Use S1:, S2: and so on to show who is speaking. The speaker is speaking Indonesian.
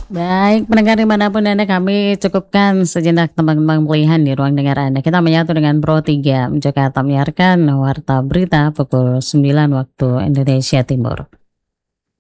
S1: Baik, pendengar dimanapun Anda, kami cukupkan sejenak tembang-tembang pilihan di ruang dengar Anda. Kita menyatu dengan Pro 3 Jakarta menyiarkan Warta Berita pukul 9 waktu Indonesia Timur.